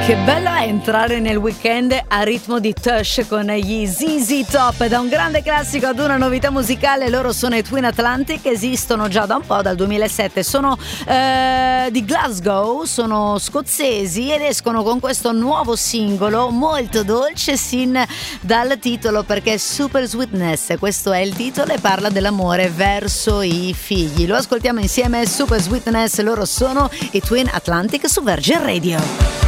Che bello è entrare nel weekend a ritmo di Tush con gli ZZ Top. Da un grande classico ad una novità musicale, loro sono i Twin Atlantic, esistono già da un po', dal 2007, sono di Glasgow, sono scozzesi ed escono con questo nuovo singolo molto dolce sin dal titolo, perché Super Sweetness, questo è il titolo e parla dell'amore verso i figli. Lo ascoltiamo insieme, Super Sweetness, loro sono i Twin Atlantic su Virgin Radio.